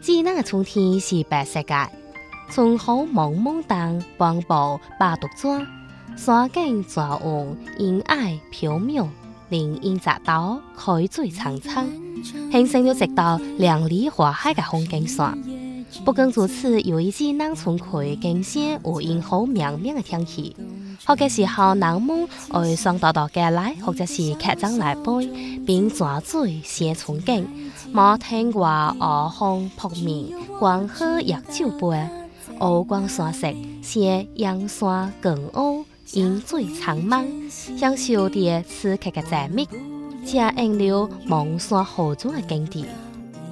济南的春天是白色的，春风蒙蒙荡，黄布把独抓，山景转弯，烟霭缥缈，林荫匝道，开水苍苍，形成了一道亮丽华海的风景线。不仅如此，由于济南春季更显有阴好明媚的天气，好嘅时候，人们会上到街来，或者是客栈来背，并抓水写春景。马听话，鹅风扑面，光喝热酒杯，湖光山色，写阳山更乌，烟水苍茫，享受着此刻嘅静谧，正引流蒙山河中嘅景致。